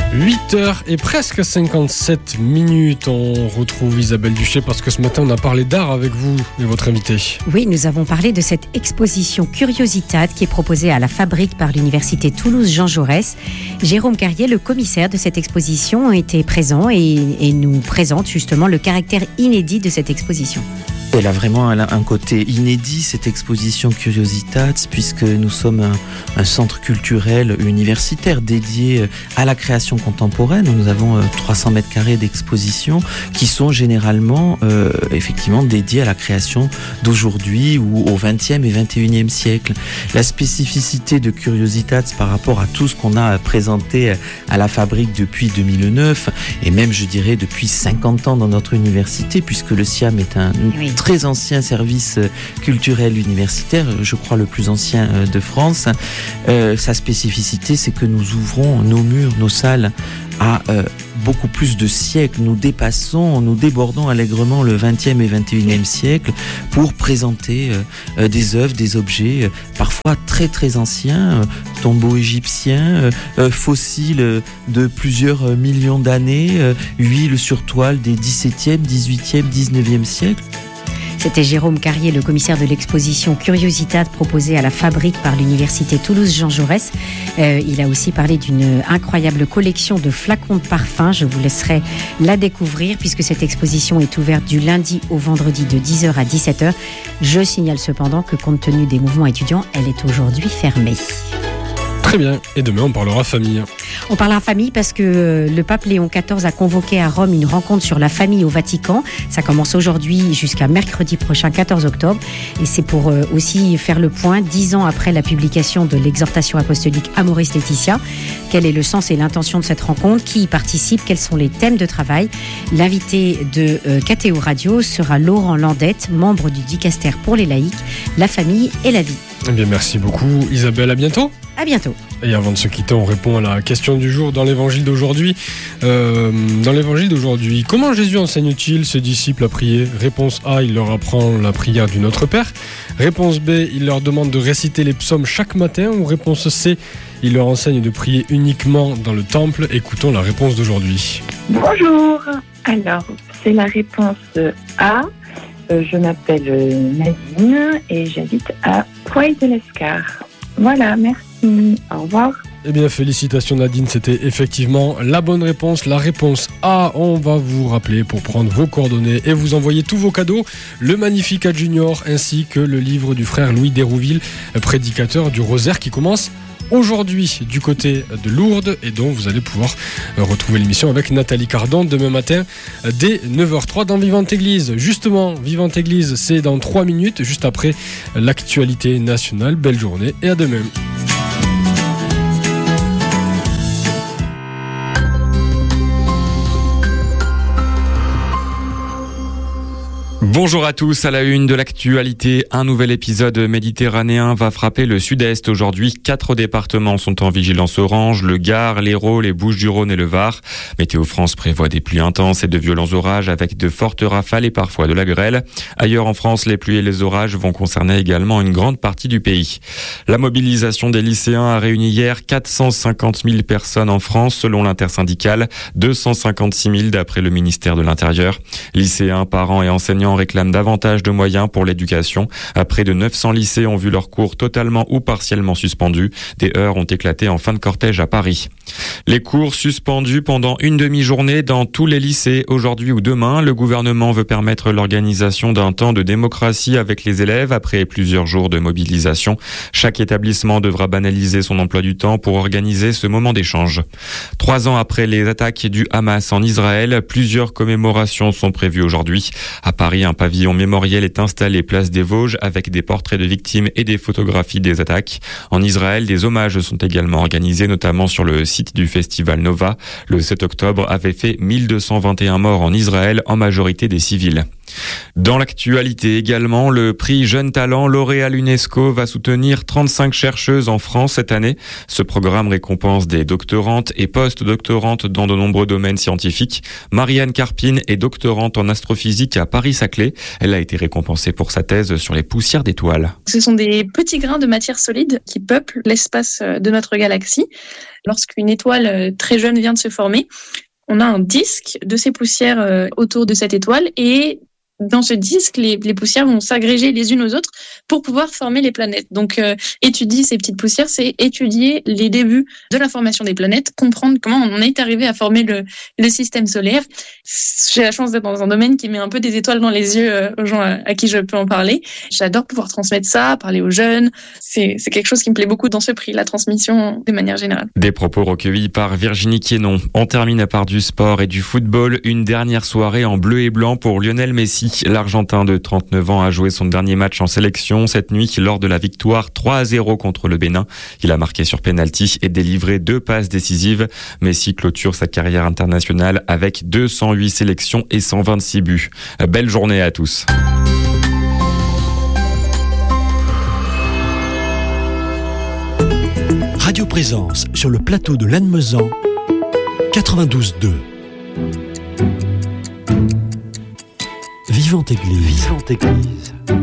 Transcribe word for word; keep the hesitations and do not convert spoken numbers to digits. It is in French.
huit heures et presque cinquante-sept minutes. On retrouve Isabelle Duché parce que ce matin on a parlé d'art avec vous et votre invité. Oui, nous avons parlé de cette exposition Curiositat qui est proposée à la Fabrique par l'Université Toulouse Jean Jaurès. Jérôme Carrier, le commissaire de cette exposition, était présent et, et nous présente justement le caractère inédit de cette exposition. Elle a vraiment un côté inédit, cette exposition Curiositat, puisque nous sommes un, un centre culturel universitaire dédié à la création contemporaine. Nous avons trois cents mètres carrés d'exposition qui sont généralement euh, effectivement dédiés à la création d'aujourd'hui ou au vingtième et vingt et unième siècle. La spécificité de Curiositat par rapport à tout ce qu'on a présenté à la Fabrique depuis deux mille neuf et même je dirais depuis cinquante ans dans notre université, puisque le SIAM est un oui. très ancien service culturel universitaire, je crois le plus ancien de France. Euh, sa spécificité, c'est que nous ouvrons nos murs, nos salles à euh, beaucoup plus de siècles. Nous dépassons, nous débordons allègrement le vingtième et vingt et unième siècle pour présenter euh, des œuvres, des objets euh, parfois très très anciens, euh, tombeaux égyptiens, euh, fossiles de plusieurs millions d'années, euh, huiles sur toile des dix-septième, dix-huitième, dix-neuvième siècles. C'était Jérôme Carrier, le commissaire de l'exposition Curiositat proposée à la Fabrique par l'Université Toulouse Jean Jaurès. Euh, il a aussi parlé d'une incroyable collection de flacons de parfums. Je vous laisserai la découvrir puisque cette exposition est ouverte du lundi au vendredi de dix heures à dix-sept heures. Je signale cependant que compte tenu des mouvements étudiants, elle est aujourd'hui fermée. Très bien, et demain on parlera famille. On parlera famille parce que le pape Léon quatorze a convoqué à Rome une rencontre sur la famille au Vatican. Ça commence aujourd'hui jusqu'à mercredi prochain, quatorze octobre. Et c'est pour aussi faire le point, dix ans après la publication de l'exhortation apostolique Amoris Laetitia. Quel est le sens et l'intention de cette rencontre? Qui y participe? Quels sont les thèmes de travail? L'invité de euh, K T O Radio sera Laurent Landette, membre du Dicaster pour les laïcs, la famille et la vie. Eh bien, merci beaucoup Isabelle, à bientôt. À bientôt. Et avant de se quitter, on répond à la question du jour dans l'évangile d'aujourd'hui. Euh, dans l'évangile d'aujourd'hui, comment Jésus enseigne-t-il ses disciples à prier? Réponse A, il leur apprend la prière du Notre Père. Réponse B, il leur demande de réciter les psaumes chaque matin. Ou réponse C, il leur enseigne de prier uniquement dans le temple. Écoutons la réponse d'aujourd'hui. Bonjour. Alors, c'est la réponse A. Euh, je m'appelle Nadine et j'habite à Poix-de-l'Escar. Voilà, merci. Au revoir. Eh bien, félicitations Nadine, c'était effectivement la bonne réponse. La réponse A, on va vous rappeler pour prendre vos coordonnées et vous envoyer tous vos cadeaux, le Magnificat Junior ainsi que le livre du frère Louis d'Hérouville, prédicateur du Rosaire qui commence aujourd'hui du côté de Lourdes et dont vous allez pouvoir retrouver l'émission avec Nathalie Cardon demain matin dès neuf heures zéro trois dans Vivante Église. Justement, Vivante Église, c'est dans trois minutes, juste après l'actualité nationale. Belle journée et à demain. Bonjour à tous, à la une de l'actualité, un nouvel épisode méditerranéen va frapper le sud-est aujourd'hui. Quatre départements sont en vigilance orange, le Gard, l'Hérault, les Bouches-du-Rhône et le Var. Météo France prévoit des pluies intenses et de violents orages avec de fortes rafales et parfois de la grêle. Ailleurs en France, les pluies et les orages vont concerner également une grande partie du pays. La mobilisation des lycéens a réuni hier quatre cent cinquante mille personnes en France selon l'intersyndicale, deux cent cinquante-six mille d'après le ministère de l'Intérieur. Lycéens, parents et enseignants réclament davantage de moyens pour l'éducation. Près de neuf cents lycées ont vu leurs cours totalement ou partiellement suspendus. Des heurts ont éclaté en fin de cortège à Paris. Les cours suspendus pendant une demi-journée dans tous les lycées aujourd'hui ou demain. Le gouvernement veut permettre l'organisation d'un temps de démocratie avec les élèves après plusieurs jours de mobilisation. Chaque établissement devra banaliser son emploi du temps pour organiser ce moment d'échange. Trois ans après les attaques du Hamas en Israël, plusieurs commémorations sont prévues aujourd'hui. À Paris, un pavillon mémoriel est installé place des Vosges avec des portraits de victimes et des photographies des attaques. En Israël, des hommages sont également organisés, notamment sur le site du festival Nova. Le sept octobre avait fait mille deux cent vingt et un morts en Israël, en majorité des civils. Dans l'actualité également, le prix Jeunes Talents L'Oréal UNESCO va soutenir trente-cinq chercheuses en France cette année. Ce programme récompense des doctorantes et post-doctorantes dans de nombreux domaines scientifiques. Marianne Carpine est doctorante en astrophysique à Paris-Saclay. Elle a été récompensée pour sa thèse sur les poussières d'étoiles. Ce sont des petits grains de matière solide qui peuplent l'espace de notre galaxie. Lorsqu'une étoile très jeune vient de se former, on a un disque de ces poussières autour de cette étoile et dans ce disque, les, les poussières vont s'agréger les unes aux autres pour pouvoir former les planètes. Donc, euh, étudier ces petites poussières, c'est étudier les débuts de la formation des planètes, comprendre comment on est arrivé à former le, le système solaire. J'ai la chance d'être dans un domaine qui met un peu des étoiles dans les yeux euh, aux gens à, à qui je peux en parler. J'adore pouvoir transmettre ça, parler aux jeunes. C'est, c'est quelque chose qui me plaît beaucoup dans ce prix, la transmission de manière générale. Des propos recueillis par Virginie Quénon. On termine par du sport et du football. Une dernière soirée en bleu et blanc pour Lionel Messi. L'Argentin de trente-neuf ans a joué son dernier match en sélection cette nuit lors de la victoire trois à zéro contre le Bénin. Il a marqué sur pénalty et délivré deux passes décisives. Messi clôture sa carrière internationale avec deux cent huit sélections et cent vingt-six buts. Belle journée à tous. Radio Présence sur le plateau de Lannemezan, quatre-vingt-douze deux. Vivante Église. Vivante Église.